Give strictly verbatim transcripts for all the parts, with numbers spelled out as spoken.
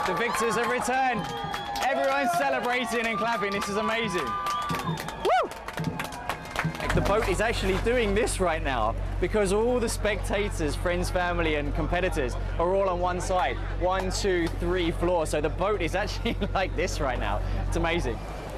The victors have returned. Everyone's celebrating and clapping. This is amazing. Woo! The boat is actually doing this right now because all the spectators, friends, family, and competitors are all on one side. One, two, three floors. So the boat is actually like this right now. It's amazing.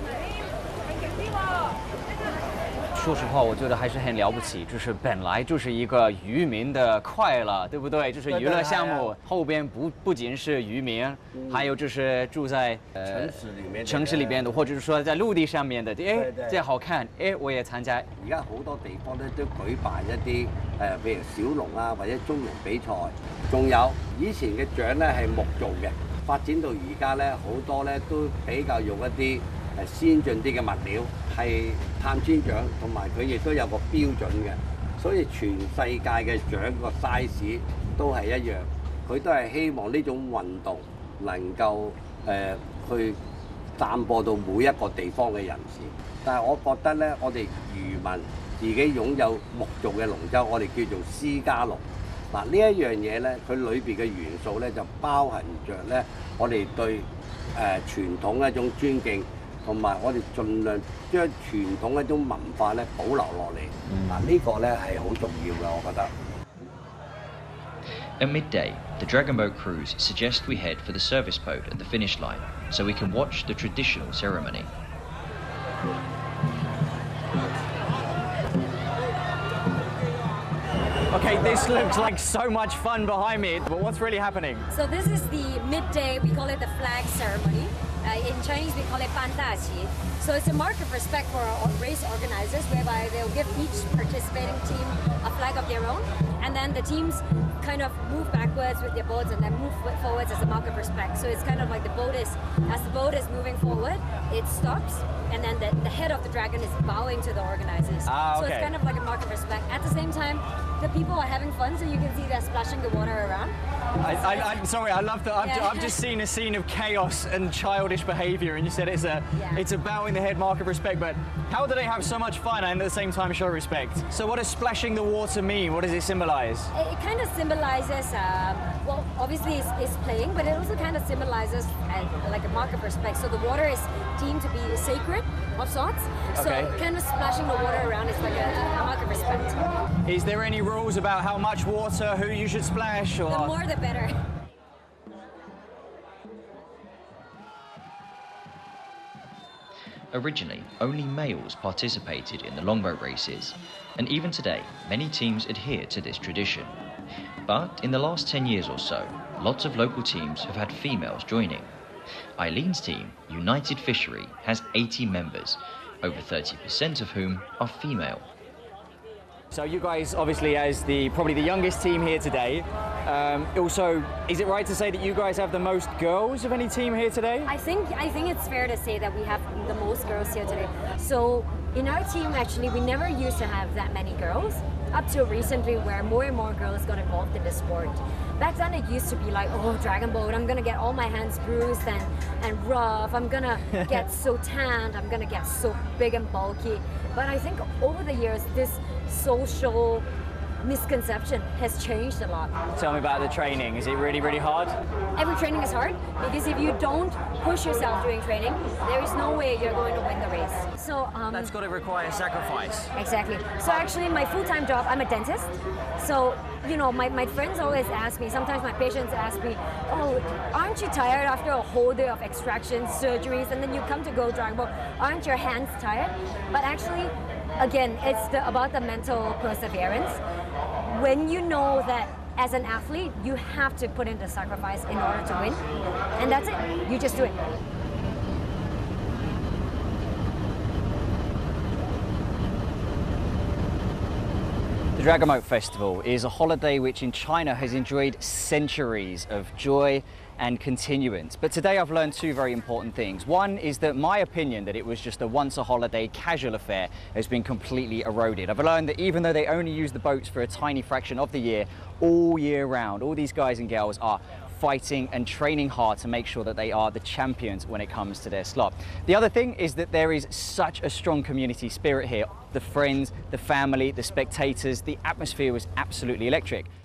说实话，我觉得还是很了不起，就是本来就是一个渔民的快乐，对不对？就是娱乐项目后边不不仅是渔民，还有就是住在呃城市里面城市里边的，或者是说在陆地上面的，哎，这好看，哎，我也参加。 而家好多地方咧都舉辦一啲誒，譬如小龍啊或者中龍比賽，仲有以前嘅槳咧係木做嘅，發展到而家咧好多咧都比較用一啲誒先進啲嘅物料，係碳纖槳，同埋佢亦都有個標準嘅，所以全世界嘅槳個 size 都係一樣，佢都係希望呢種運動能夠誒、呃、去散播到每一個地方嘅人士。但係我覺得咧，我哋漁民自己擁有木做嘅龍舟，我哋叫做私家龍。嗱呢一樣嘢咧，佢裏邊嘅元素咧就包含着咧我哋對誒、呃、傳統一種尊敬。 同埋我哋盡量將傳統一種文化咧保留落嚟，嗱呢個咧係好重要嘅，我覺得。 At midday, the Dragon Boat crews suggest we head for the service boat at the finish line, so we can watch the traditional ceremony. Okay, this looks like so much fun behind me, but what's really happening? So this is the midday, we call it the flag ceremony. Uh, in Chinese, we call it Ban Da Qi. So it's a mark of respect for our race organizers, whereby they'll give each participating team a flag of their own, and then the teams kind of move backwards with their boats and then move forwards as a mark of respect. So it's kind of like the boat is, as the boat is moving forward, it stops, and then the, the head of the dragon is bowing to the organizers. Ah, okay. So it's kind of like a mark of respect. At the same time, the people are having fun, so you can see they're splashing the water around. I, I, I'm sorry, I love that. I've, Yeah. I've just seen a scene of chaos and childish behaviour, and you said it's a Yeah. it's a bowing the head mark of respect. But how do they have so much fun and at the same time show respect? So what does splashing the water mean? What does it symbolise? It, it kind of symbolizes, um, well, obviously it's, it's playing, but it also kind of symbolizes uh, like a mark of respect. So the water is deemed to be sacred of sorts. So Okay. kind of splashing the water around is like a, a mark of respect. Is there any rules about how much water, who you should splash, or? The more the better. Originally, only males participated in the longboat races, and even today, many teams adhere to this tradition. But in the last ten years or so, lots of local teams have had females joining. Eileen's team, United Fishery, has eighty members, over thirty percent of whom are female. So you guys, obviously, as the probably the youngest team here today. Um, also, is it right to say that you guys have the most girls of any team here today? I think I think it's fair to say that we have the most girls here today. So in our team, actually, we never used to have that many girls, up till recently where more and more girls got involved in the sport. Back then it used to be like, oh, Dragon Boat, I'm gonna get all my hands bruised and, and rough, I'm gonna get so tanned, I'm gonna get so big and bulky. But I think over the years, this social misconception has changed a lot. Tell me about the training. Is it really, really hard? Every training is hard because if you don't push yourself during training, there is no way you're going to win the race. So um, That's got to require sacrifice. Exactly. So actually, my full-time job, I'm a dentist. So, you know, my, my friends always ask me, sometimes my patients ask me, oh, aren't you tired after a whole day of extractions, surgeries, and then you come to go Dragon Boat? Aren't your hands tired? But actually, again, it's the, about the mental perseverance. When you know that as an athlete, you have to put in the sacrifice in order to win, and that's it. You just do it. The Dragon Boat Festival is a holiday which in China has enjoyed centuries of joy and continuance. But today I've learned two very important things. One is that my opinion that it was just a once a holiday casual affair has been completely eroded. I've learned that even though they only use the boats for a tiny fraction of the year, all year round, all these guys and girls are fighting and training hard to make sure that they are the champions when it comes to their slot. The other thing is that there is such a strong community spirit here. The friends, the family, the spectators, the atmosphere was absolutely electric.